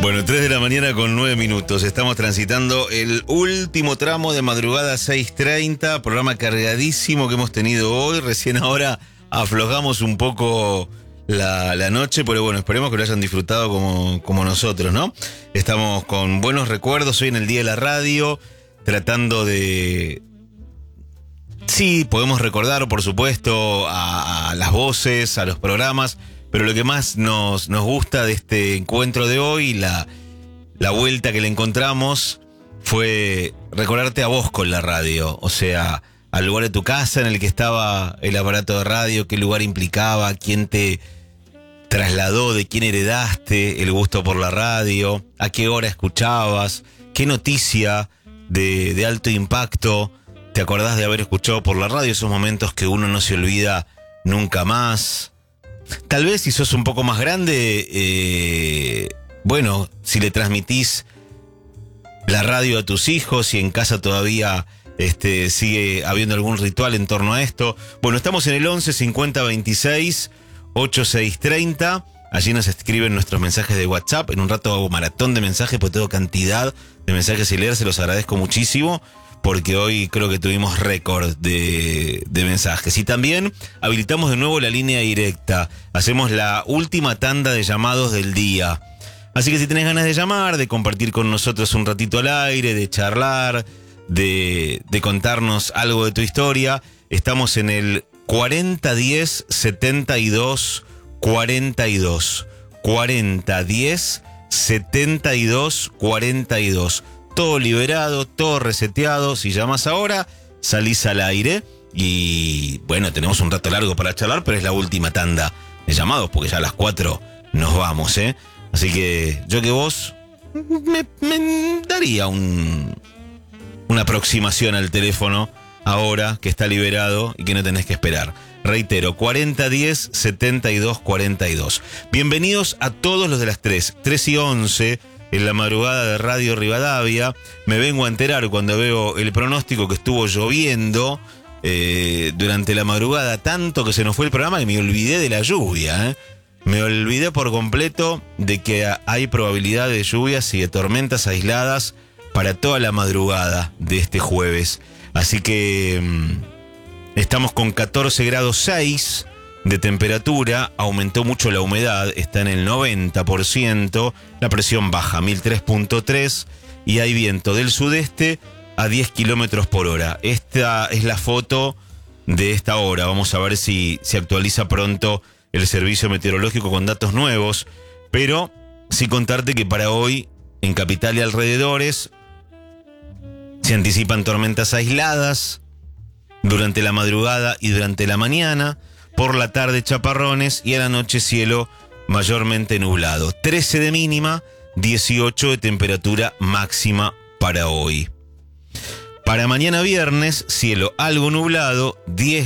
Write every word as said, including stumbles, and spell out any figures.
Bueno, tres de la mañana con nueve minutos. Estamos transitando el último tramo de madrugada seis treinta, programa cargadísimo que hemos tenido hoy. Recién ahora aflojamos un poco la, la noche, pero bueno, esperemos que lo hayan disfrutado como, como nosotros, ¿no? Estamos con buenos recuerdos hoy en el Día de la Radio, tratando de... Sí, podemos recordar, por supuesto, a, a las voces, a los programas, pero lo que más nos, nos gusta de este encuentro de hoy, la, la vuelta que le encontramos, fue recordarte a vos con la radio. O sea, al lugar de tu casa en el que estaba el aparato de radio, qué lugar implicaba, quién te trasladó, de quién heredaste el gusto por la radio, a qué hora escuchabas, qué noticia de, de alto impacto te acordás de haber escuchado por la radio, esos momentos que uno no se olvida nunca más. Tal vez si sos un poco más grande, eh, bueno, si le transmitís la radio a tus hijos, si en casa todavía este, sigue habiendo algún ritual en torno a esto. Bueno, estamos en el once cincuenta veintiséis ochenta y seis treinta. Allí nos escriben nuestros mensajes de WhatsApp. En un rato hago maratón de mensajes porque tengo cantidad de mensajes y leer, se los agradezco muchísimo, porque hoy creo que tuvimos récord de, de mensajes. Y también habilitamos de nuevo la línea directa. Hacemos la última tanda de llamados del día. Así que si tenés ganas de llamar, de compartir con nosotros un ratito al aire, de charlar, de, de contarnos algo de tu historia, estamos en el cuarenta diez setenta y dos cuarenta y dos. cuarenta diez setenta y dos cuarenta y dos. Todo liberado, todo reseteado. Si llamas ahora, salís al aire. Y bueno, tenemos un rato largo para charlar, pero es la última tanda de llamados, porque ya a las cuatro nos vamos, ¿eh? Así que yo que vos me, me daría un, una aproximación al teléfono ahora que está liberado y que no tenés que esperar. Reitero, cuarenta diez setenta y dos cuarenta y dos. Bienvenidos a todos los de las tres, tres y once. En la madrugada de Radio Rivadavia. Me vengo a enterar cuando veo el pronóstico que estuvo lloviendo eh, durante la madrugada, tanto que se nos fue el programa que me olvidé de la lluvia. ¿eh? Me olvidé por completo de que hay probabilidad de lluvias y de tormentas aisladas para toda la madrugada de este jueves. Así que mmm, estamos con catorce grados seis de temperatura, aumentó mucho la humedad, está en el noventa por ciento, la presión baja, mil tres punto tres, y hay viento del sudeste a diez kilómetros por hora. Esta es la foto de esta hora. Vamos a ver si se actualiza pronto el servicio meteorológico con datos nuevos, pero sí contarte que para hoy, en Capital y alrededores, se anticipan tormentas aisladas durante la madrugada y durante la mañana. Por la tarde chaparrones y a la noche cielo mayormente nublado. trece de mínima, dieciocho de temperatura máxima para hoy. Para mañana viernes, cielo algo nublado, diez